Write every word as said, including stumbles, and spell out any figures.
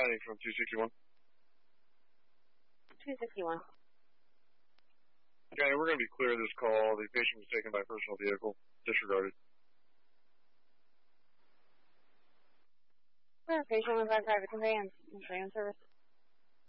County from two sixty-one. two sixty-one. Okay, we're going to be clear of this call. The patient was taken by a personal vehicle. Disregarded. Clear patient with our private conveyance. Conveyance service.